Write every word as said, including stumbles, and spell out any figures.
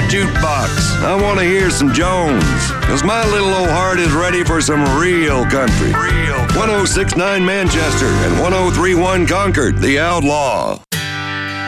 jukebox. I want to hear some Jones, because my little old heart is ready for some real country. Real. one oh six point nine Manchester and one oh three point one Concord, The Outlaw.